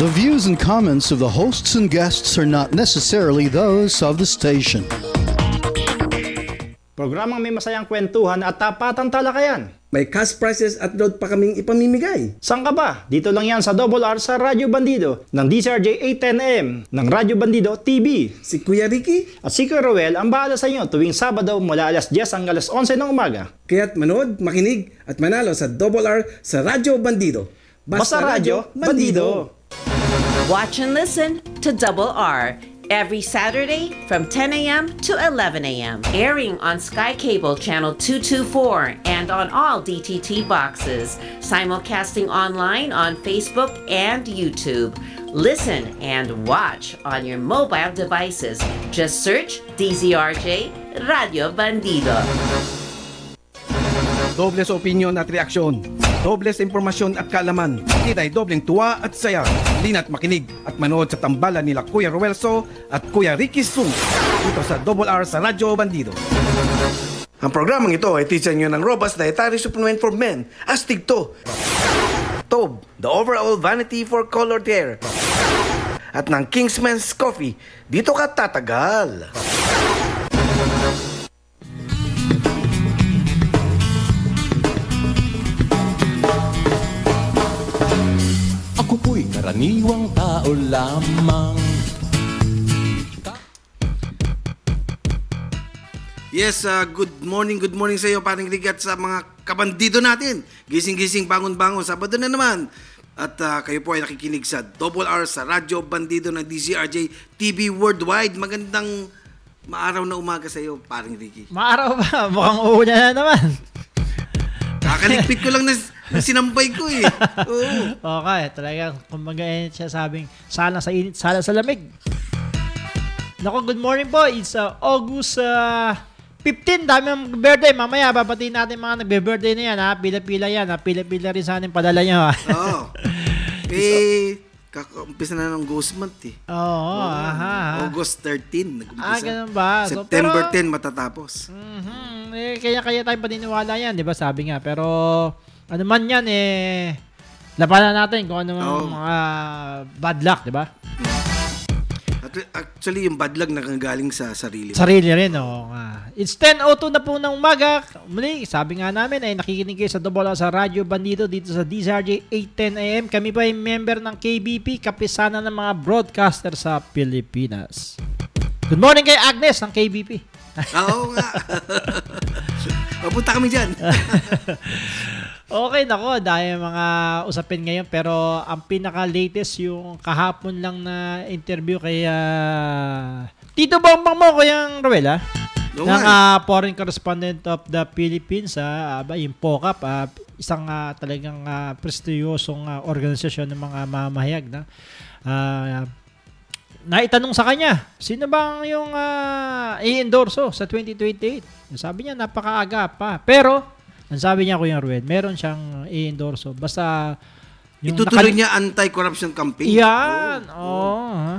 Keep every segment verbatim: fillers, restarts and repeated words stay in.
The views and comments of the hosts and guests are not necessarily those of the station. Programang may masayang kwentuhan at tapatang talakayan. May cash prizes at load pa kaming ipamimigay. Saan ka ba? Dito lang yan sa Double R sa Radyo Bandido ng D C R J eight ten A M ng Radyo Bandido T V. Si Kuya Ricky at si Kuya Roel ang bahala sa inyo tuwing Sabado mula alas diyes hanggang alas onse ng umaga. Kaya't manood, makinig at manalo sa Double R sa Radyo Bandido. Basta, Basta Radyo Bandido. Watch and listen to Double R every Saturday from ten A M to eleven A M Airing on Sky Cable Channel two twenty-four and on all D T T boxes. Simulcasting online on Facebook and YouTube. Listen and watch on your mobile devices. Just search D Z R J Radio Bandido. Dobles opinion at reaksyon. Dobles impormasyon at kaalaman. Kita'y dobleng tuwa at saya. Lina't makinig at manood sa tambalan nila Kuya Ruelso at Kuya Ricky Sung dito sa Double R sa Radyo Bandido. Ang programang ito ay teacher nyo ng Robust Dietary Supplement for Men, Astig to, Tob, the overall vanity for colored hair, at ng Kingsman's Coffee. Dito ka tatagal. Ako po'y karaniwang tao lamang. Yes, uh, good morning, good morning sa iyo, paring Rigat, sa mga kabandido natin. Gising-gising, bangon-bangon, Sabado na naman. At uh, kayo po ay nakikinig sa Double R sa Radyo Bandido ng D Z R J T V Worldwide. Magandang maaraw na umaga sa iyo, paring Ricky. Maaraw ba? Mukhang uuna na naman. Kakaligpit ko lang na sinampay ko eh. Oo. Okay, talagang kumbaga eh, siya sabing sala sa init, sala sa lamig. Nako, good morning po. It's uh, August uh, fifteen. Dami ang birthday. Mamaya babatiin natin mga nagbe-birthday na yan. Ha? Pila-pila yan. Ha? Pila-pila rin sa ating padala nyo. Oo. Eh, kaka-umpisa na ng Ghost Month eh. Oo. Oh, aha. August thirteen. Ah, ganun ba? So, September pero, ten matatapos. Mm-hmm. Eh, kaya-kaya tayong paniniwala yan. Di ba? Sabi nga. Pero ano man yan eh, labanan natin kung ano oh. mga bad luck. Di ba? Actually, yung bad luck nakagaling sa sarili. Sarili rin, oo nga. It's ten oh two na po ng umaga. Muli, sabi nga namin ay nakikinig kayo sa Double R sa Radyo Bandido dito sa D Z R J eight ten A M. Kami pa ay member ng K B P, kapisana ng mga broadcaster sa Pilipinas. Good morning kay Agnes ng K B P. Oo nga. Papunta kami dyan. Okay, nako, dahil mga usapin ngayon, pero ang pinaka-latest yung kahapon lang na interview kay uh, Tito Bongbong mo, kayang Roel, ha? No, ng uh, foreign correspondent of the Philippines, ha? Uh, yung P O C A P, uh, isang uh, talagang uh, prestiyosong uh, organisasyon ng mga mamahayag na uh, naitanong sa kanya, sino bang yung uh, i-endorso sa twenty twenty-eight? Sabi niya, napakaaga pa. Pero, ang sabi niya, Kuya Ruel, meron siyang i-endorso. Basta, yung itutuloy nakal- niya anti-corruption campaign. Yan. Oo. Oh. Oh.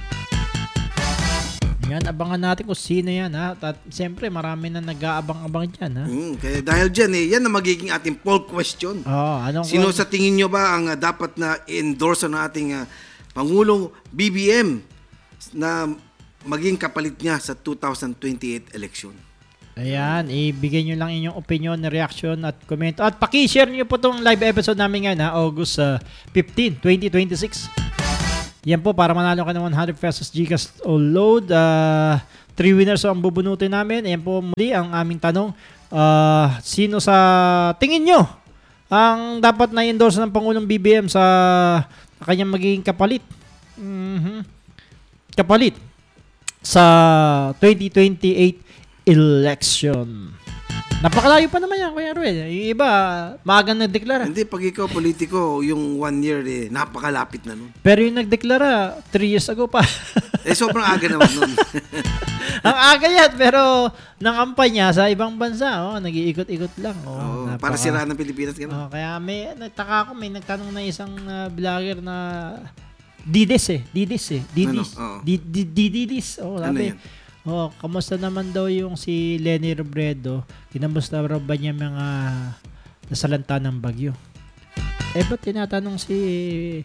Yan, abangan natin kung sino yan. Ha? At siyempre, marami na nag-aabang-abang dyan. Ha? Mm, kaya dahil dyan, eh, yan ang magiging ating poll question. Oh, anong sino kung... sa tingin nyo ba ang uh, dapat na i-endorso ng ating uh, Pangulong B B M na maging kapalit niya sa two thousand twenty-eight election? Ayan, ibigay nyo lang inyong opinion, reaction at komento. At paki-share nyo po itong live episode namin ngayon, ha? August uh, fifteen, twenty twenty-six. Yan po, para manalo ka ng one hundred pesos GCash o load. Uh, three winners ang bubunutin namin. Ayan po muli ang aming tanong. Uh, sino sa tingin nyo ang dapat na endorse ng Pangulong B B M sa kanyang magiging kapalit? Mm-hmm. Kapalit sa twenty twenty-eight election. Napakalayo pa naman yan, Kuya Ruel. Yung iba, maagang nagdeklara. Hindi, pag ikaw politiko, yung one year, eh, napakalapit na nun. Pero yung nagdeklara, three years ago pa. Eh, sobrang aga naman nun. Ang aga yan, pero nangampay niya sa ibang bansa. Oh, nag-iikot-ikot lang. Oh, oh, napaka- para siraan ng Pilipinas. Oh, kaya may, nagtaka ako, may nagtanong na isang uh, vlogger na Didis eh. Didis eh. Didis. Ano? Oh. Didis. Oh, sabi. Ano yan? Oh, kamusta naman daw yung si Lenny Robredo? Kinamusta raw ba niya mga nasalanta ng bagyo? Eh, ba't tinatanong si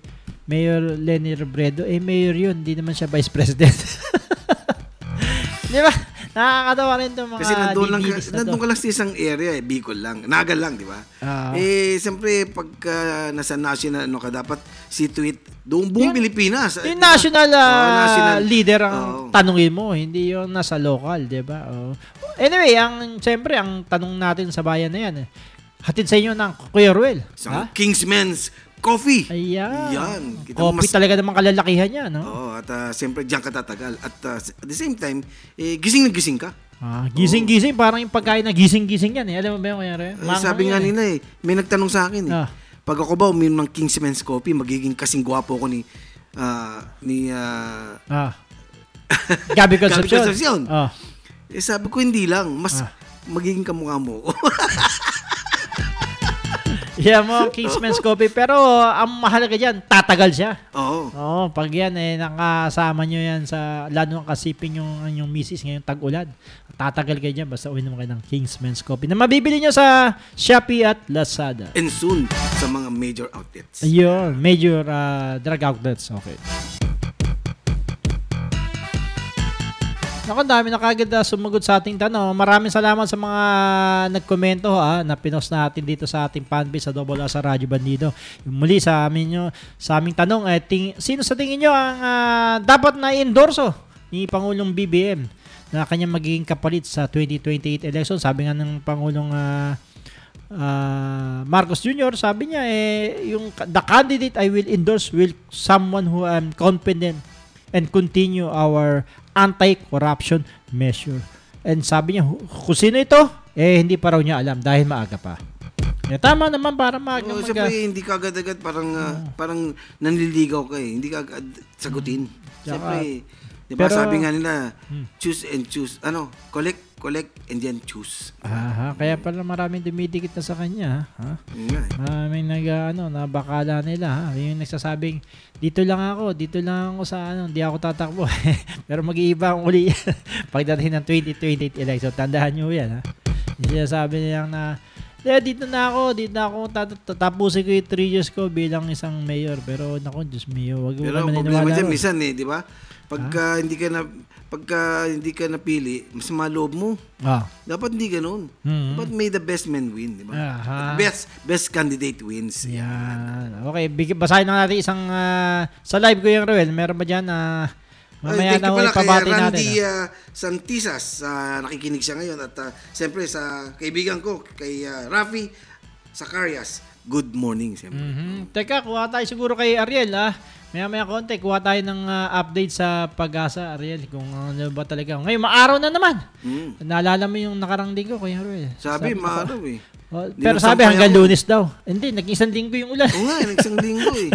Mayor Lenny Robredo, eh mayor yun, hindi naman siya vice president. Di ba? Nakakatawa rin itong mga Kasi nandun lang, didilis na nandun to. ka lang sa isang area eh, Bicol lang, Nagal lang, di ba? Ah. eh, siyempre, pagka nasa national, ano ka, dapat situate doon buong Pilipinas. Yung di ba? national, ah, Oo, national leader ang Oo. tanungin mo, hindi yung nasa local, di ba? Oh. Anyway, ang siyempre, ang tanong natin sa bayan na yan, eh, hatid sa inyo ng Kuya Ruel. Isang Ha? Kingsman's Coffee. Ayan. Yan. Kita mo Coffee mas- talaga namang kalalakihan yan, no? Oo, at uh, siyempre diyan ka tatagal. At uh, at the same time, eh, gising na gising ka. Ah, gising-gising, parang yung pagkain na gising-gising yan eh. Alam mo ba yung Kuya Ruel? Eh, Manghang sabi nga yan, eh. nila eh, may nagtanong sa akin eh. Ah. Pag ako ba uminom ng Kingsman's Coffee, magiging kasing gwapo ko ni ah, ni ah, Ah. Gabi Concepcion. Gabi Concepcion. Ah. eh, sabi ko hindi lang, mas Ah. magiging kamukha mo. Yan mo, Kingsman's Coffee. Pero ang mahalaga dyan, tatagal siya. Oo. Oo, pag yan eh, nakasama nyo yan sa, lalo ang kasipin yung, yung misis ngayong tag-ulan. Tatagal kayo dyan, basta uminom kayo ng Kingsman's Coffee na mabibili nyo sa Shopee at Lazada. And soon, sa mga major outlets. Ayun, major uh, drug outlets. Okay. Naku, dami na kagad uh, sumagot sa ating tanong. Maraming salamat sa mga nagkomento ha, na pinost natin dito sa ating fanpage sa Double R sa Radyo Bandido. Muli sa amin nyo, sa aming tanong, eh, ting, sino sa tingin nyo ang uh, dapat na endorso ni Pangulong B B M na kanyang magiging kapalit sa twenty twenty-eight election? Sabi nga ng Pangulong uh, uh, Marcos Junior, sabi niya, eh, yung, the candidate I will endorse will someone who I'm confident and continue our anti-corruption measure. And sabi niya, kung sino ito, eh hindi pa raw niya alam dahil maaga pa. Eh, tama naman para maaga Oo, mag- siyempre, hindi ka agad-agad parang, ah, parang nanliligaw ka eh. Hindi ka agad sagutin. Tsaka- Siyempre, di ba pero- sabi nga nila, choose and choose. Ano, collect, collect, and then choose. Aha, kaya pala maraming dumidikit na sa kanya. Ha? Yun nga eh. Maraming nag, ano, nabakala nila. Ha? Yung nagsasabing, dito lang ako, dito lang ako sa ano, hindi ako tatakbo. Pero mag-iiba ang uli pagdating ng twenty twenty-eight election. Tandaan nyo yan. Ha? Yung sinasabi nilang na, eh, dito na ako, dito na ako, tat- tatapusin ko yung three years ko bilang isang mayor. Pero naku, Diyos mio, wag mo Pero naman problema niniwala dyan, ron. minsan eh, di ba? Pagka hindi ka na pagka hindi ka napili, mas maloob mo. Ah. Dapat hindi ganoon. Mhm. Dapat may the best man win, di ba? Aha. Best best candidate wins. Yan. Okay, big, basahin na natin isang ah, sa live ko yung Ruel. Meron ba dyan na mamaya Ay, thank na you pala kay ipabati Randy natin? ah. uh, Santisas. Uh, nakikinig siya ngayon. At uh, siyempre sa kaibigan ko, kay uh, Rafi Zacarias. Good morning, siyempre. Mhm. Teka, kuha tayo siguro kay Ariel ah. Maya maya konti, kuha tayo ng ah, update sa Pag-asa, Ariel. Kung ano ba talaga. Ngayon, maaraw na naman. Mm. Naalala mo yung nakarang linggo, Kuya Ariel? Sabi, ko, maaraw eh. oh, Di pero nagsampay sabi hanggang ako. Lunes daw. Hindi, nag-isang linggo yung ulan. Oo nga, nagsang linggo eh.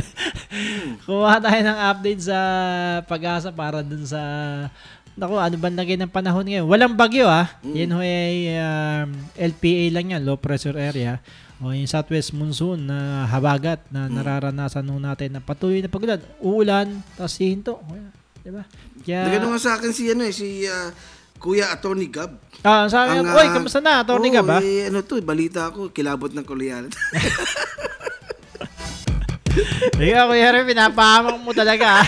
Kuha tayo ng update sa Pag-asa para dun sa... Naku, ano ba lagay ng panahon ngayon? Walang bagyo ah. Yan ho ay um, L P A lang yan, low pressure area. O yung southwest monsoon na habagat na nararanasan ho natin na patuloy na pagulan. Uulan, tapos hihinto. Diba? Kaya... Nagano nga sa akin si ano eh, si uh, Kuya Attorney Gab. Ah, sabi Ang, niya, oy, ah, kamusta na? Attorney oo, ka ba? Eh, ano to, balita ako, kilabot ng Kulian. Ikaw, Kuya Harry, pinapahamak mo talaga. ah.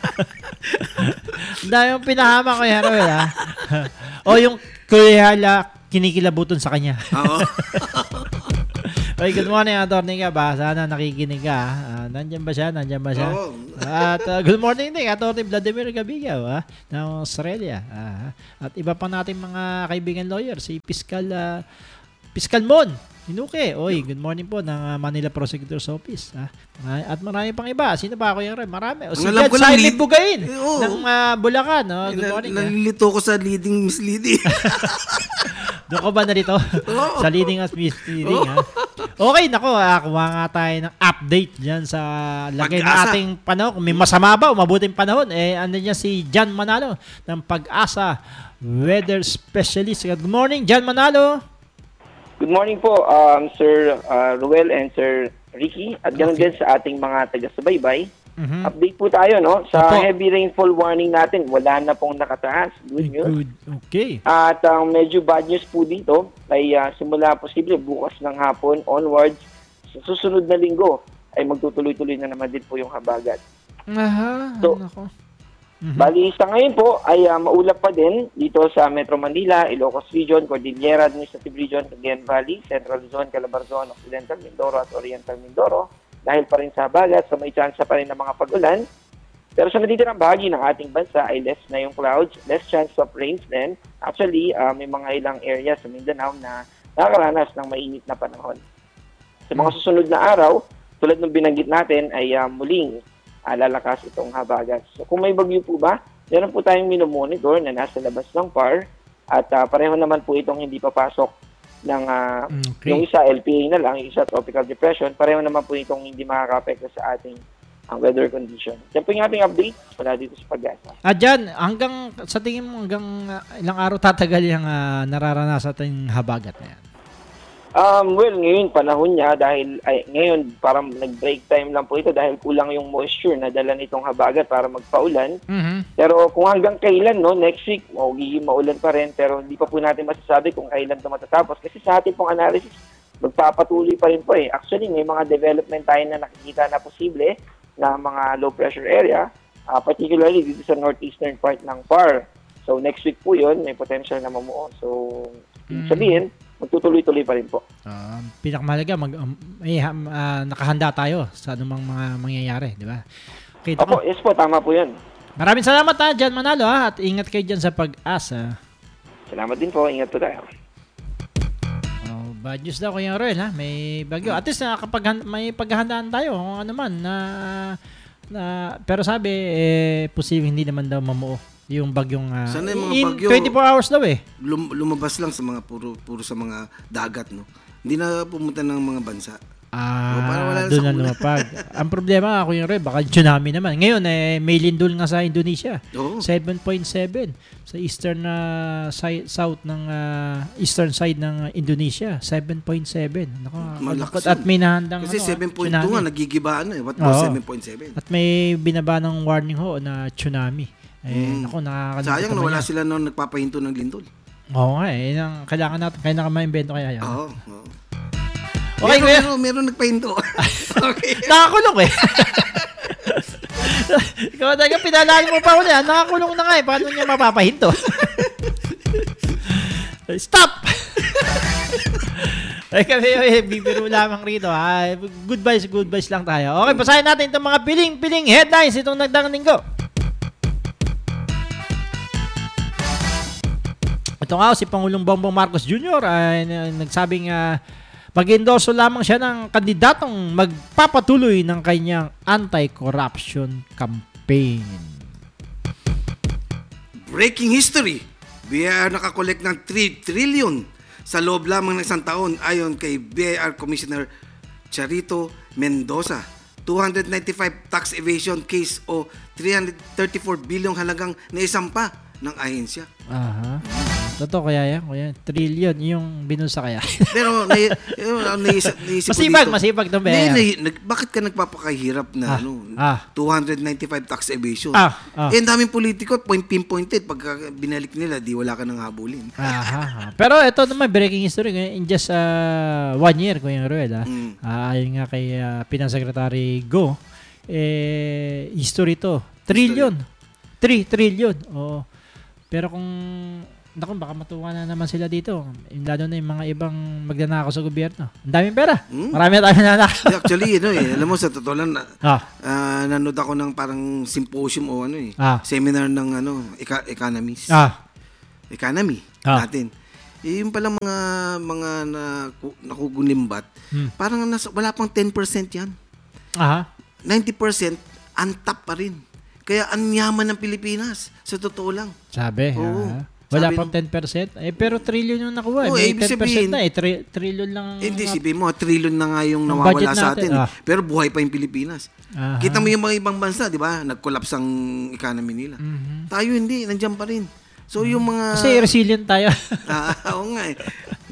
Ang dami mong pinahamak, Kuya Harry, ha? O yung Kuya Hala, kinikilabutan sa kanya. Oo. Okay, good morning, Attorney ka ba? Sana nakikinig ka. Uh, nandyan ba siya? Nandyan ba siya? Oo. At uh, good morning din, Attorney Vladimir Gabigaw ah, ng Australia. Ah, at iba pa natin mga kaibigan lawyer, si Piskal, uh, Piskal Mon, Inuke. Oy, good morning po ng uh, Manila Prosecutor's Office. Ah. Uh, at marami pang iba. Sino ba ako yung marami? O si Ang alam Jed ko lang, Siley lead- Bugain Eh, oo. ng uh, Bulacan. Oh, good Na- morning. ah. Nalilito ko sa leading misleading. Doon ko ba narito? Oo. Sa leading as misleading, ha? Okay, nako, ah, kuha nga tayo ng update dyan sa lagay ng Pag-asa. ating panahon. Kung may masama ba o mabuting panahon, eh, andun dyan si John Manalo ng Pag-asa Weather Specialist. Good morning, John Manalo. Good morning po, um, Sir uh, Ruel and Sir Ricky. At ganoon din sa ating mga taga-subaybay. Mhm. Update po tayo, no? Sa Opo. heavy rainfall warning natin, wala na pong nakataas. Good news. Good. Okay. At ang medyo bad news po dito ay uh, simula posible bukas ng hapon onwards sa susunod na linggo ay magtutuloy-tuloy na naman din po yung habagat. Aha, So, nako. Mhm. Bali, sa ngayon po ay uh, maulap pa din dito sa Metro Manila, Ilocos Region, Cordillera Administrative Region, Cagayan Valley, Central Zone, Calabar Zone, Occidental Mindoro at Oriental Mindoro. Dahil pa rin sa habagat, so may chance pa rin ng mga pag-ulan. Pero sa natitirang bahagi ng ating bansa ay less na yung clouds, less chance of rains din. Actually, uh, may mga ilang areas sa Mindanao na nakakaranas ng mainit na panahon. Sa mga susunod na araw, tulad ng binanggit natin, ay uh, muling uh, lalakas itong habagat. So kung may bagyo po ba, meron po tayong minomonitor na nasa labas ng P A R at uh, pareho naman po itong hindi papasok ng uh, Okay. yung isa L P A na lang, yung isa tropical depression, pareho naman po itong hindi makaka-apekto sa ating ang weather condition. Yan po yung ating update mula dito sa Pag-asa. Ah, dyan, hanggang, sa tingin mo, hanggang ah, ilang araw tatagal yung ah, nararanasan natin habagat na yan? Um, well, ngayon, panahon niya dahil, ay, ngayon, parang nag-break time lang po ito dahil kulang yung moisture na dala nitong habagat para magpaulan. Mhm. Pero kung hanggang kailan, no, next week, magiging maulan pa rin, pero hindi pa po natin masasabi kung kailan ito matatapos. Kasi sa ating pong analysis, magpapatuloy pa rin po eh. Actually, may mga development tayo na nakikita na posible na mga low pressure area, uh, particularly dito sa northeastern part ng P A R. So next week po yun, may potential na mamuo. So, ibig sabihin, magtutuloy-tuloy pa rin po. Ah, pinakamahalaga, mag, um, may, ham- ah, nakahanda tayo sa anumang mga mangyayari, di ba? Okay, Opo, yes po, tama po yun. maraming salamat ha, Jan Manalo ha, at ingat kayo dyan sa Pag-asa. Salamat din po, ingat po tayo. Oh, bad news daw Kuya Roel ha, may bagyo. At least nakakapag may paghahandaan tayo kung ano man na, na pero sabi eh posibleng hindi naman daw mamuo yung bagyong ah, Sana yung mga in bagyo- twenty-four hours daw eh. Lum- lumabas lang sa mga puro puro sa mga dagat, no. Hindi na pumunta ng mga bansa. Ah, Oh, para wala na doon sa na kulang. lumapag. Ang problema, Kuya Roel, baka tsunami naman. Ngayon, eh, may lindol nga sa Indonesia. Oo. seven point seven sa eastern na side, south ng ah, eastern side ng Indonesia. seven point seven. Nako, Malakas at yun. may nahandang Kasi ano, seven point two tsunami. nga nagigibaan na eh. What Oo. was seven point seven? At may binaba ng warning ho na tsunami. Eh, Mm. nako, nakakalimutan Sayang naman nawala yan. sila nung nagpapahinto ng lindol. Oo nga eh. Yun ang kailangan natin. Kailangan ma-invento kaya yan. Oo. oo. Okay, meron, kuya. meron, meron nagpahinto. Okay. Nakakulong eh. Ikaw talaga, pinalali mo pa ulit. Nakakulong na nga eh. Paano niya mapapahinto? Stop! Ay kami, eh, bibiro lamang rito. Ha? Goodbyes, goodbyes lang tayo. Okay, basahin natin itong mga piling-piling headlines itong nagdaang linggo. Ito nga, si Pangulong Bongbong Marcos Junior ay uh, nagsabing uh, mag-endorso lamang siya ng kandidatong magpapatuloy ng kanyang anti-corruption campaign. Breaking history. B I R nakakolekt ng three trillion sa loob lamang ng isang taon ayon kay B I R Commissioner Charito Mendoza. two hundred ninety-five tax evasion case o three hundred thirty-four bilyong halagang naisampa ng ahensya. Aha. Totoo kaya yan? Kuya? Trillion yung binusa kaya? Pero nai, eh, naisip, naisip ko masipag, dito. masipag itong B I R. Hindi, nahi- nag- bakit ka nagpapakahirap na Ah, ano, ah. two hundred ninety-five tax evasion? Ah, ah. Eh, ang daming politiko, point pinpointed. Pagka binalik nila, di wala ka nang habulin. Aha. Pero ito naman, breaking history. In just uh, one year, Kuya Ruel, ah. Mm. Ah, ayon nga kay uh, Pinang-Secretary Go, eh, history to. Trillion. three trillion. Oo. Pero kung, naku, baka matuwa na naman sila dito. Lalo na yung mga ibang magnanakaw sa gobyerno. Ang daming pera. Hmm? Marami na tayo nanakaw. Actually, ano eh, alam mo, sa totoo lang, na, Ah. ah, nanood ako ng parang symposium o ano eh, Ah. seminar ng ano, eca- economist. Ah. Economy Ah. natin. Eh, yung palang mga mga na, nakugulimbat, Hmm. parang nasa, wala pang ten percent yan. Aha. ninety percent untap pa rin. Kaya ang yaman ng Pilipinas, sa totoo lang. Sabi. Oo. ah. Wala Sabi pang nung- ten percent. Eh, pero trillion yung nakuha. Oo, May ibig ten percent sabihin- na eh. Tri- trillion lang. ang- Eh, Hindi, sabihin mo, trillion na nga yung Ang nawawala budget sa natin, atin. ah. Pero buhay pa yung Pilipinas. Aha. Kita mo yung mga ibang bansa, di ba? Nag-collapse ang economy nila. Mhm. Tayo hindi, nandiyan pa rin. So yung mga... Kasi resilient tayo. Ah, oo nga eh.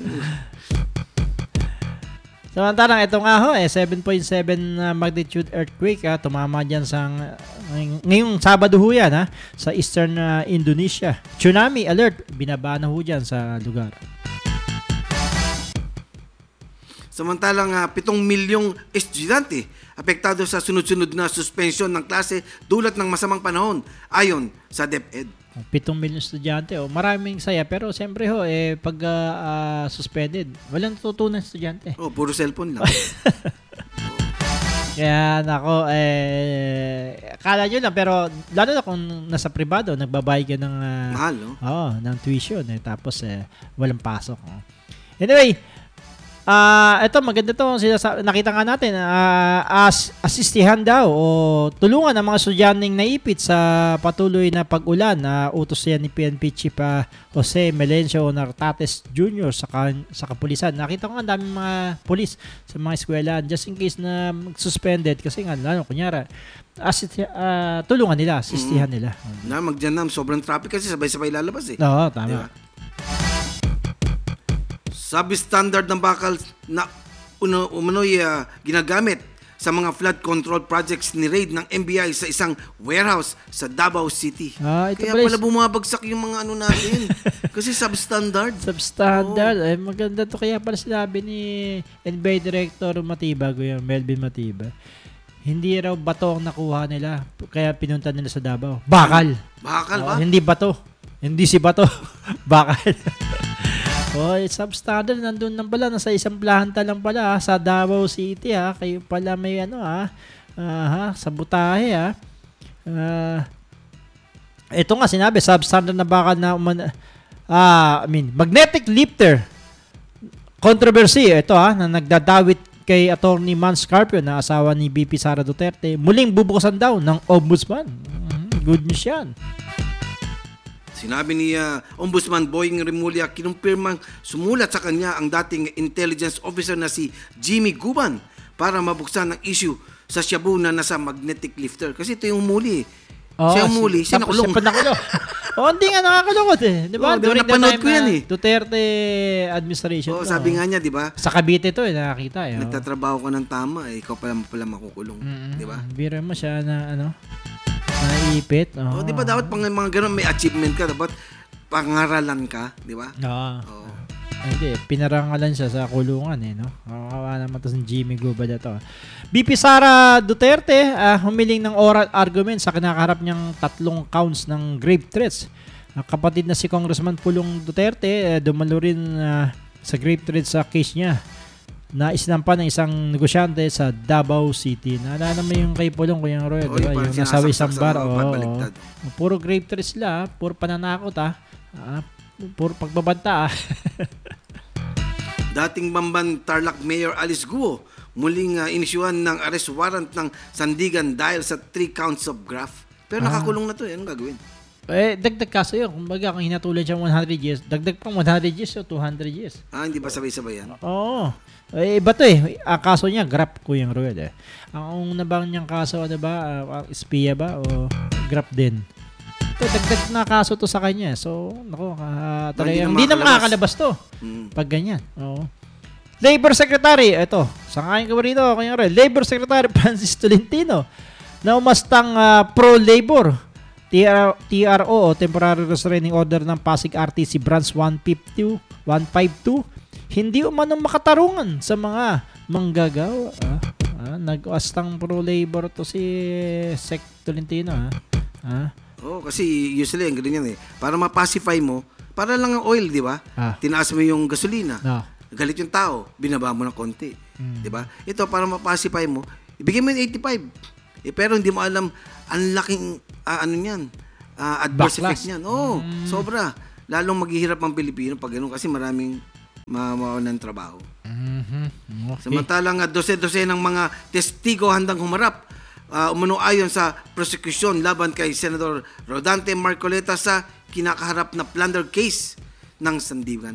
Samantarang ito nga ho, eh, seven point seven na magnitude earthquake ha, tumama dyan sa ng- ngayong Sabado ho yan ha, sa eastern uh, Indonesia. Tsunami alert, binaba na ho dyan sa lugar. Samantalang uh, pitong milyong estudyante apektado sa sunod-sunod na suspension ng klase dulot ng masamang panahon ayon sa DepEd. Pitong milyon estudyante. Oh. Maraming saya. Pero siyempre ho, eh, pag uh, uh, suspended, walang natutunan estudyante. Oh, puro cellphone lang. Kaya nako, eh, akala nyo lang. Pero lalo na kung nasa privado, nagbabayad ka ng, uh, Mahal, no? oh, ng tuition. Eh, tapos eh, walang pasok. Oh. Anyway, Ah, uh, ito maganda to, sinasa- nakita nga natin, uh, as asistihan daw o tulungan ang mga estudyanteng naipit sa patuloy na pag-ulan na uh, utos yan ni P N P Chief uh, Jose Melencio Nartates Junior sa kan- sa kapulisan. Nakita ko nga ang daming mga pulis sa mga eskwelahan just in case na suspended kasi nga lalo kunyara assist, uh, tulungan nila, asistihan mm-hmm. nila. Na magjanam, sobrang traffic kasi sabay-sabay lalabas eh. Oo, tama. Diba? Substandard ng bakal na uno, umano'y uh, ginagamit sa mga flood control projects ni raid ng M B I sa isang warehouse sa Davao City. Ah, ito Kaya pala pala bumabagsak yung mga ano natin. Kasi substandard. Substandard. Oh. Eh, maganda to. Kaya pala sinabi ni N B I Director Matiba, yung Melvin Matiba, hindi raw bato ang nakuha nila. Kaya pinunta nila sa Davao. Bakal. Bakal Oh, ba? hindi bato. Hindi si bato. Bakal. Oh, substandard nandun lang pala, nasa isang planta lang pala ha, sa Davao City ha. Kayo pala may ano ha, uh, ha sa butahe ha. Uh, ito nga sinabi, substandard na bakal na uman, uh, I mean, magnetic lifter controversy ito ha, na nagdadawit kay Attorney Man Scarpio na asawa ni B P Sara Duterte, muling bubukasan daw ng Ombudsman. Mm-hmm. Good news yan. Sinabi ni uh, Ombudsman Boying Remulla, kinumpirmang sumulat sa kanya ang dating intelligence officer na si Jimmy Guban para mabuksan ang issue sa Shabu na nasa magnetic lifter. Kasi ito yung muli. Oh, siya yung muli, si, siya nakulong. Siya pa nakulong. Oh, hindi nga nakakulong eh. Di ba? Oh, diba, napanood ko yan eh. Duterte administration. Oh, sabi nga niya, di ba? Sa Cavite to eh, nakakita eh. Oh. Nagtatrabaho ko ng tama eh, ikaw pala pala makukulong. Mm-hmm. Di ba? Biro mo siya na ano, naipit. Oh, oh di ba dapat pang mga ganun may achievement ka, dapat pangaralan ka, di ba? Oo. Oh. Hindi, pinarangalan siya sa kulungan eh, no? Kawawa naman to si Jimmy Guba na to. B P Sara Duterte, uh, humiling ng oral argument sa kinakaharap niyang tatlong counts ng grave threats. Uh, kapatid na si Congressman Pulong Duterte, uh, dumalo rin uh, sa grave threats sa case niya na isinampa ng isang negosyante sa Davao City. Naalala mo yung kay Pulong, Kuya Roy, oh, diba? Yung nasa isang bar. Oh, oh. Puro grave threats sila, puro pananakot ah. Uh, puro pagbabanta ah. Dating Bamban Tarlac Mayor Alice Guo muling uh, inisyuhan ng arrest warrant ng Sandigan dahil sa three counts of graft. Pero ah. nakakulong na to, eh. Anong gagawin? Eh, dagdag kaso yun. Kumbaga, kung hinatulan siya one hundred years, dagdag pang one hundred years o two hundred years. Ah, hindi ba sabay-sabay yan? Oo. Eh, iba to eh. Ang kaso niya, graft, Kuya Royal eh. Ang nabang niyang kaso, ano ba, uh, espiya ba o graft din? Ito, dagdag na kaso to sa kanya. So, naku, uh, talagang, hindi na makakalabas to. Hmm. Pag ganyan. Oo. Labor Secretary, ito, sangayon ka ba rito, Kuya Royal? Labor Secretary Francis Tolentino na umastang uh, pro-labor T R O o Temporary Restraining Order ng Pasig R T C Branch one fifty-two hindi umanong makatarungan sa mga manggagawa. Ah, ah, nag-astang pro-labor to si Sec Tolentino. Ah. Ah. Oo, oh, kasi usually ang ganyan eh. Para ma-pacify mo, para lang ang oil, di ba? Ah. Tinaas mo yung gasolina. Ah. Galit yung tao, binaba mo ng konti. Hmm. Di ba? Ito, para ma-pacify mo, ibigay mo yung eighty-five. Eh, pero hindi mo alam, ang laking, uh, ano niyan, uh, adverse Backlash. effect niyan. Oo, mm. sobra. Lalong maghihirap ang Pilipino pag gano'n kasi maraming mawawalan ng trabaho. Mm-hmm. Okay. Samantalang uh, dose-dose ng mga testigo handang humarap, uh, umano ayon sa prosecution laban kay Senador Rodante Marcoleta sa kinakaharap na plunder case ng Sandigan.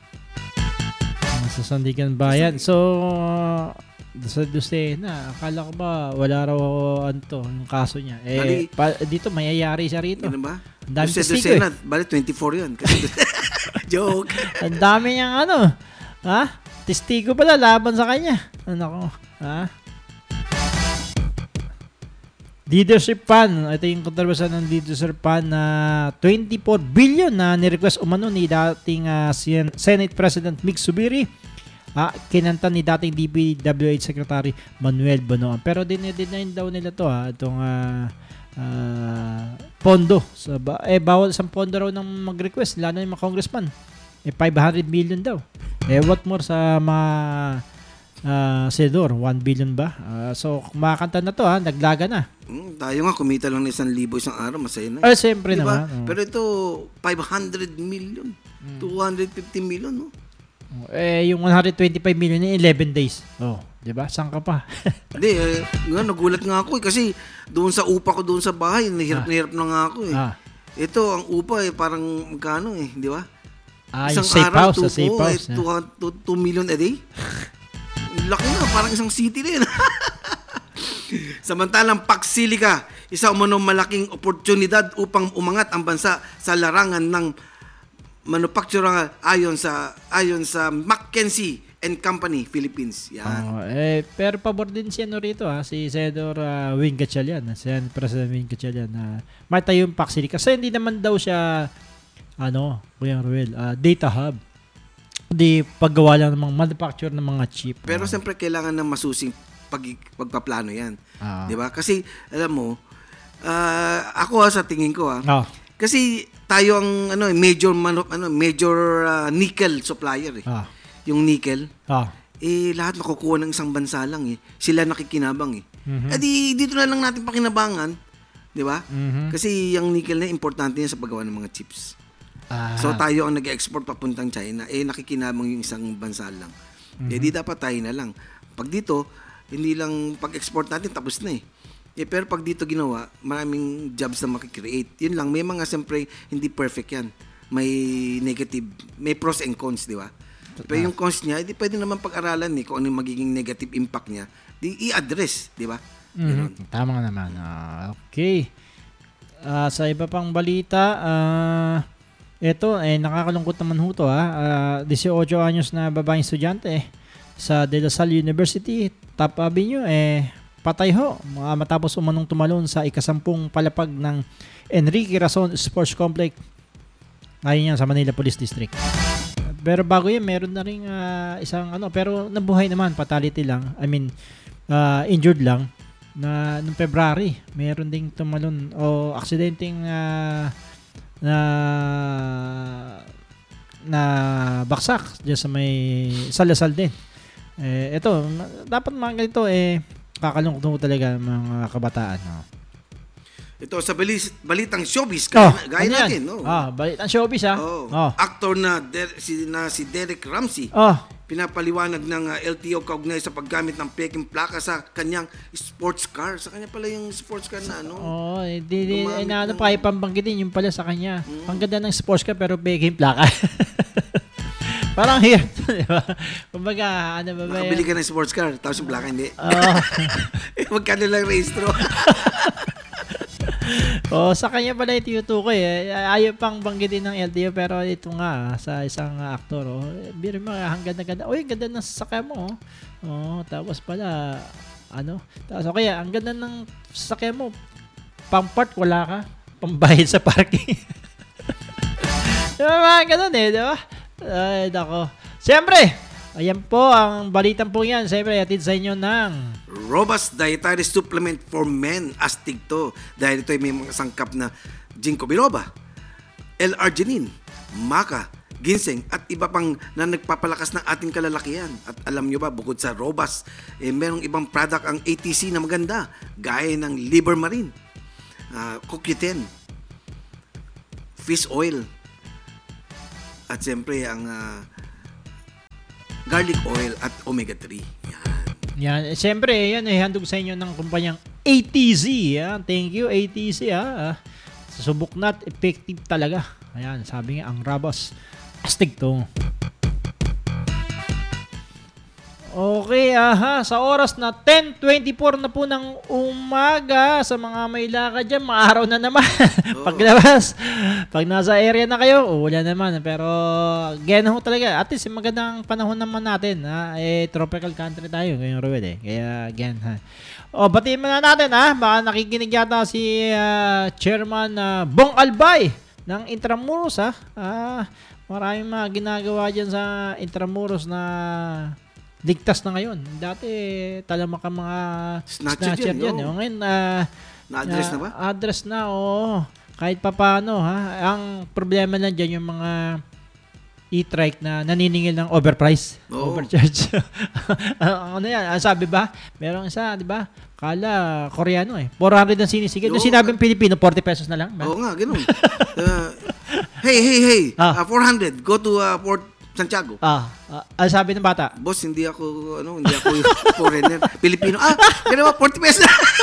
Sa Sandigan Bayan. So, uh, sa Lucena, akala ko ba wala raw anto yung kaso niya. Eh, pa, dito mayayari siya rito. Ganun ba? Ang dami testigo Lucena, eh. bali twenty-four yun. Joke. Ang dami niyang ano, ha? Testigo pala laban sa kanya. Ano ko, ha? Leadership Fund. Ito yung kontrobersya ng Leadership Fund na twenty-four billion na ni-request umano ni dating uh, Senate President Mick Zubiri ah, kinanta ni dating D P W H Secretary Manuel Bonoan. Pero dinedeny daw nila to ha, itong ah, ah, pondo. So, ba, eh, bawal isang pondo raw ng mag-request, lalo yung mga congressman. Eh, five hundred million daw. Eh, what more sa mga uh, senador? one billion ba? Uh, so, kumakanta na to ha, naglaga na. Hmm, tayo nga, kumita lang ng isang libo isang araw, masaya na. Eh, siyempre Diba? naman. Oh. Pero ito, five hundred million, two hundred fifty million, no? Eh, yung one hundred twenty-five million in eleven days. Oh, di ba? Saan ka pa? Hindi, eh, nga, nagulat nga ako eh, kasi doon sa upa ko doon sa bahay, nahirap na hirap na nga ako eh. Ah. Ito, ang upa eh, parang magkano eh, di ba? Ah, yung safe house, two, sa safe oh, house. eh, two million a day. Laki na, parang isang city rin. Samantalang Paxilica, isa umanong malaking oportunidad upang umangat ang bansa sa larangan ng manufacturing ayon sa ayon sa McKinsey and Company Philippines. Yan. Oh, eh, pero pabor din siya no rito ha, si Senador uh, Wing Gatchalian, si President Wing Gatchalian na uh, may tayong Paxilica. Kasi hindi naman daw siya ano, Kuya Ruel, uh, data hub. Hindi paggawa lang ng mga manufacture ng mga chip. Pero uh, siyempre kailangan ng masusing pag pagpaplano 'yan. Ah. 'Di ba? Kasi alam mo, uh, ako ha, sa tingin ko ha. Oh. Kasi tayo ang ano major manu, ano major uh, nickel supplier eh. Ah. Yung nickel. Ah. Eh lahat makukuha ng isang bansa lang eh. Sila nakikinabang eh. Mhm. Eh di dito na lang natin pakinabangan, 'di ba? Mhm. Kasi yung nickel na importante yan sa paggawa ng mga chips. Ah. So tayo ang nag-export papuntang China, eh nakikinabang yung isang bansa lang. Mhm. Eh di dapat tayo na lang. Pag dito, hindi lang pag-export natin tapos na eh. Eh pero pag dito ginawa, maraming jobs na makikreate. Yun lang, may mga siyempre hindi perfect yan. May negative, may pros and cons, di ba? Pero yung cons niya, hindi pwede naman pag-aralan eh kung ano yung magiging negative impact niya. Di i-address, di ba? Ganun. Mhm. Tama nga naman. Ah, okay. Ah, sa iba pang balita, ah, ito, eh, nakakalungkot naman ho to ha. Ah, eighteen anyos na babaeng estudyante eh, sa De La Salle University, Top Avenue, eh, patay ho. Mga matapos umanong tumalon sa ikasampung palapag ng Enrique Razon Sports Complex. Ayun yan sa Manila Police District. Pero bago yan, meron na rin uh, isang ano, pero nabuhay naman, fatality lang. I mean, uh, injured lang. Na noong February, meron ding tumalon o aksidenteng uh, na na baksak diyan sa may Salasal din. Eh, ito, dapat mga ganito eh kakalungkot mo talaga mga kabataan. No? Ito sa balis, balitang showbiz, Oh, gaya, gaya ano yan? natin. No? Ah, balitang showbiz ha. Oh. Oh. Actor na, Der, si, na si Derek Ramsey, Oh. pinapaliwanag ng uh, L T O kaugnay sa paggamit ng peking plaka sa kanyang sports car. Sa kanya pala yung sports car na ano. Oh, eh, di, di, Gumamit eh, na ano ng- pa ipambanggitin yung pala sa kanya. Ang ganda ng sports car pero bigay yung plaka. Parang here, di ba? Kumbaga, ano ba ba Nakabili yan? ka ng sports car, tapos yung plaka hindi. Oh. Eh, magkano lang registro? Oh, sa kanya pala ito tutukoy eh. Ayaw pang banggitin ng L T O pero ito nga sa isang uh, aktor oh. Biro mo hanggang na ganda. Oy, ganda ng sasakyan mo. Oh. Oh, tapos pala ano? Tapos okay, ang ganda ng sasakyan mo. Pang part wala ka. Pambayad sa parking. Diba mga ganun eh, di ba? Ay, dako. Siyempre, ayan po ang balitan po yan. Siyempre, atid sa inyo ng Robust Dietary Supplement for Men, astig to. Dahil ito ay may mga sangkap na ginkgo biloba, L-arginine, maca, ginseng at iba pang na nagpapalakas ng ating kalalakihan. At alam nyo ba, bukod sa Robust, eh, merong ibang product ang A T C na maganda, gaya ng liver marine, uh, C O Q ten, fish oil, at siyempre ang uh, garlic oil at omega three. Yan. yan. Eh, Siyempre, yan eh, handog sa inyo ng kumpanyang A T Z. Yan. Thank you, A T Z. Ha? Ah, subok na at effective talaga. Ayan, sabi nga, ang Rabas. Astig to. Okay, aha, sa oras na ten twenty-four na po ng umaga, sa mga may lakad dyan, maaraw na naman. Paglabas, pag nasa area na kayo, ulan naman. Pero, ganyan ho talaga. At least, magandang panahon naman natin. Ha? Eh, tropical country tayo ngayong Ruel eh. Kaya, ganyan ha. O, batiin muna natin ha. Baka nakikinig yata si uh, Chairman uh, Bong Albay ng Intramuros ha. Ah, maraming mga ginagawa dyan sa Intramuros na ligtas na ngayon. Dati, talamak ang mga Snatcher snatcher dyan, dyan. oo. Oh. Ngayon, ah, Na-address ah, na ba? Address na, oo. Kahit pa paano, ha. Ang problema lang dyan, yung mga e-trike na naniningil ng overprice. Oo. Overcharge. ano yan? Ang sabi ba? Merong isa, di ba? Kala, Koreano eh. four hundred ang sinisigil. Yung Oo. sinabing Pilipino, forty pesos na lang. Oo nga, ganun. Uh, hey, hey, hey, Ah. uh, four hundred, go to uh, Port Santiago. Ah, ah, ang sabi ng bata. Boss, hindi ako, ano, hindi ako foreigner. Pilipino. Ah, gano'n ba, forty pesos.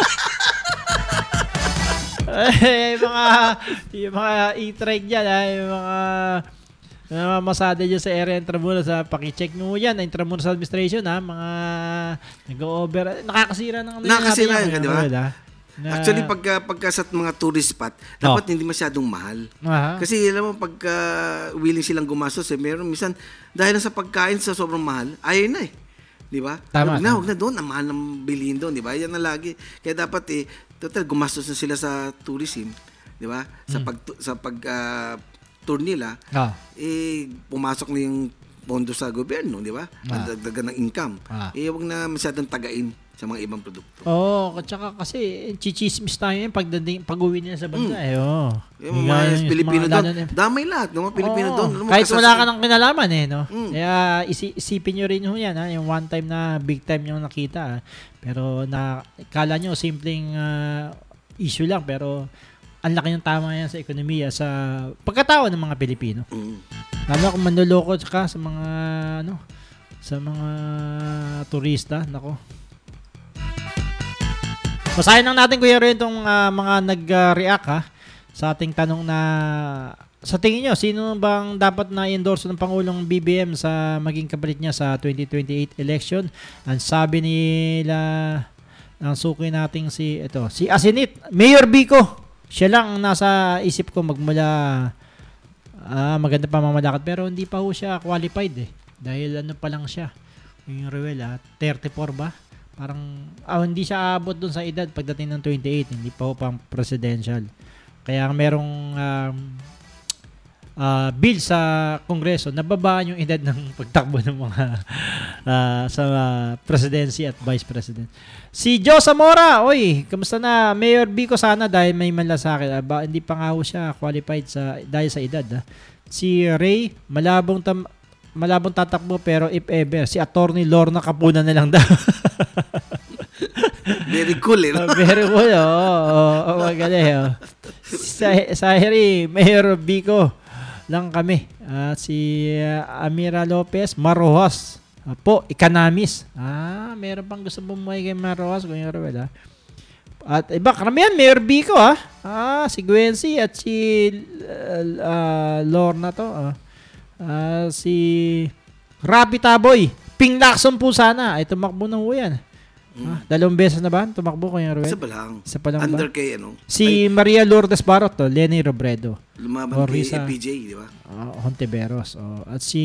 Eh, yung mga, yung mga e-trike dyan, ha, yung mga namamasada dyan sa area Intramuros, sa pakicheck mo yan, Intramuros Administration, ha, mga nag-over, nakakasira ng Nakakasira natin yun, di ba? ha? Na- Actually, pagka, pagka sa mga tourist spot, dapat hindi masyadong mahal. Aha. Kasi alam mo, pagka willing silang gumastos, eh, meron minsan, dahil lang sa pagkain sa sobrang mahal, ayaw na eh. Di ba? Tama, Huwag na, tama. huwag na doon. Ang mahal ng bilhin doon, di ba? Yan na lagi. Kaya dapat eh, total, gumastos na sila sa tourism, di ba? Sa pag, sa pag, ah, tour nila, Ah. eh, pumasok na yung pondo sa gobyerno, di ba? Ah. Ang dagdagan ng income. Ah. Eh, huwag na masyadong tagain sa mga ibang produkto. Oo, at saka kasi chichismis tayo yan pag, pag-uwi nila sa bansa. Eh, oh. Yung mga Pilipino doon, damay lahat, no? Mga Pilipino Oo. doon. Alam mo, Kahit kasas- wala ka ng kinalaman eh, no? Mm. Kaya isi- isipin nyo rin ho yan, ha? Yung one time na big time yung nakita. Ha? Pero na, kala nyo simpleng ah, issue lang, pero ang laki ng tama yan sa ekonomiya, sa pagkatao ng mga Pilipino. Mm. Lalo kung manloloko ka sa mga, ano, sa mga turista, nako. Basahin lang natin, Kuya Ren, itong ah, mga nag-react ha, sa ating tanong na sa tingin nyo, sino bang dapat na endorse ng Pangulong B B M sa maging kapalit niya sa twenty twenty-eight election? Ang sabi nila, ang suki nating si, ito, si Asinit, Mayor Bico. Siya lang ang nasa isip ko magmula ah, maganda pa mamalakad, pero hindi pa ho siya qualified eh. Dahil ano pa lang siya, yung Ruel ah, thirty-four ba? Parang, ah, hindi siya aabot dun sa edad pagdating ng twenty-eight, hindi pa ho pang presidential. Kaya merong um, uh, bill sa Kongreso, nababaan yung edad ng pagtakbo ng mga uh, sa uh, presidency at vice president. Si Joe Zamora, oy, kamusta na? Mayor Bico sana dahil may malasakit. Ah, ba, hindi pa nga ho siya qualified sa, dahil sa edad. Ah. Si Ray, malabong tam, malabong tatakbo pero if ever, si Attorney Lorna Capuna na lang daw. Very cool, eh. No? Oh, very cool, oo. Oh, oh, magaling, oh. Sa, sa Harry, Mayor Bico lang kami. At si uh, Amira Lopez, Marojas. Uh, po, Ikanamis. Ah, meron pang gusto bumuhay kay Marojas. Kung yung Ruel, ah. At iba, karamihan, Mayor Bico, ah. Ah, si Gwency at si uh, uh, Lorna to, ah. Uh, si Rapi Taboy, Ping Lacson po sana ay tumakbo na ho yan. Mm. Ah, dalawang beses na ba tumakbo ko yung Ruel? Isa pa lang. Isa pa lang ba? Under kay, ano? Si Maria Lourdes Barot, to, Lenny Robredo, Ay, lumaban kay Risa. A P J, di ba? uh, Hontiveros, oh. At si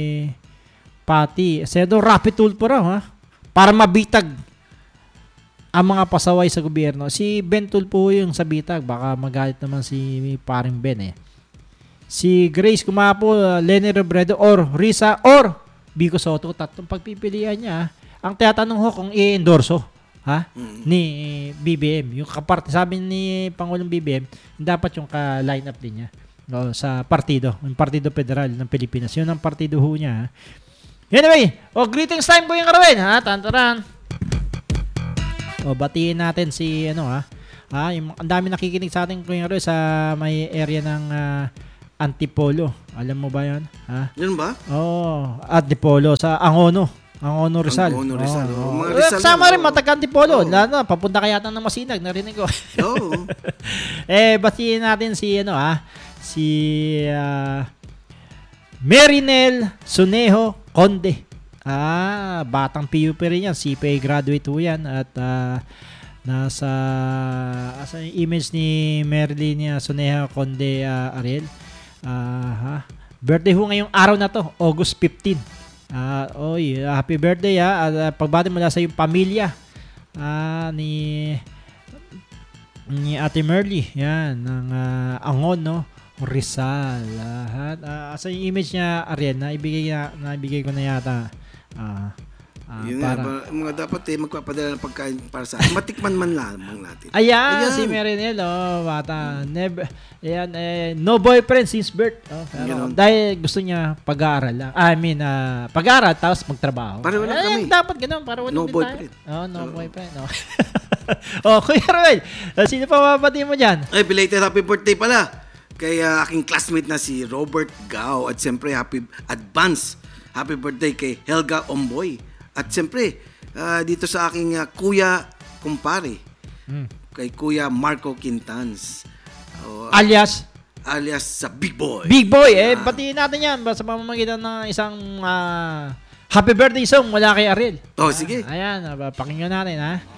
Pati Sedo Rapi Tulfo raw, ha? Para mabitag ang mga pasaway sa gobyerno. Si Ben Tulfo yung sa bitag, baka magalit naman si paring Ben eh. Si Grace Kumapo, uh, Lenny Robredo or Risa or Bico Soto, tatlong pagpipilian niya. Ang tinatanong ho kung i-endorso ha Mm. ni B B M, yung kaparte, sabi ni Pangulong B B M, dapat yung ka-line up din niya no, sa partido, yung Partido Federal ng Pilipinas. Yun ang partido ho niya. Ha? Anyway, oh, greetings time po yung Karwen, ha? Tantaran. O, batiin natin si ano ha. Ha, yung ang dami nakikinig sa atin Kuya Karwen sa may area ng uh, Antipolo. Alam mo ba 'yan? Ha? Yun ba? Oh, Antipolo sa Angono. Angono Rizal. Angono, Rizal. Oh, Oh, mga oh. Rizal Kasama lang, rin oh. mga taga-Antipolo. Oh. Lalo na, papunta kaya ng Masinag, narinig ko. Oo. eh, batiin natin si, ano ah, si uh, Merinel Sunejo Conde. Ah, batang P U P rin yan. C P A graduate po yan. At uh, nasa, asa yung image ni Merilyn Sunejo Conde uh, Ariel. Uh, ha? Birthday ho ngayong araw na to, August fifteenth. Ah, uh, oy, happy birthday ha. At uh, pagbati mula sa iyong pamilya uh, ni ni Ate Merly, yan, ng uh, Angon, no? Rizal. Lahat. Ah, asa yung image niya, Ariel, na ibigay, na, na ibigay ko na yata. Ah, ah, Yun para. nga, ba- mga dapat eh, magpapadala ng pagkain para sa atin. Matikman man lamang natin. Ayan, Ayan. si Marinel, oh, bata. Never, ayan, eh, no boyfriend since birth. Oh, pero, Ganon. dahil gusto niya pag-aaral lang. I mean, ah, pag-aaral, tapos magtrabaho. Pareho lang Ayan, kami. dapat ganun. Para No boyfriend. Oh, no Oo. boyfriend. Oh. oh, Kuya Ruel, ah, sino pa mapati mo dyan? Ay, belated happy birthday pala kay ah, aking classmate na si Robert Gao. At siyempre, happy advance happy birthday kay Helga Omboy. At siyempre, ah, dito sa aking ah, kuya kumpare, Hmm. kay Kuya Marco Quintans. Oh, Alias, alias sa Big Boy. Big Boy. Eh, Ah. batiin natin yan sa pamamagitan ng isang ah, happy birthday song mula kay Ariel. Oh, sige. Ah, ayan, ah, pakinggan natin, ha?